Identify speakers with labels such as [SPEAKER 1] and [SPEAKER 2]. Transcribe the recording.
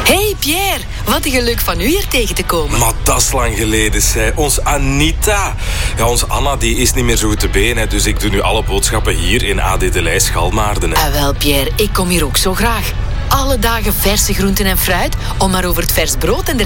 [SPEAKER 1] Hey Pierre, wat een geluk van u hier tegen te komen.
[SPEAKER 2] Maar dat is lang geleden, zei. Ons Anita. Ja, ons Anna die is niet meer zo goed te been, hè, dus ik doe nu alle boodschappen hier in AD de Leij Schalmaarden. Hè.
[SPEAKER 1] Ah, wel Pierre, ik kom hier ook zo graag. Alle dagen verse groenten en fruit, om maar over het vers brood en de